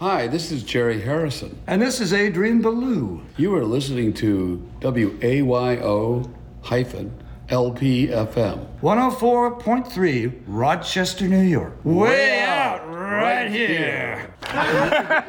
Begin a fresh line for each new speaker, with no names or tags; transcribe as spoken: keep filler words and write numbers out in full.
Hi, this is Jerry Harrison.
And this is Adrian Ballou.
You are listening to W A Y O L P F M.
one oh four point three, Rochester, New York.
Way out right here.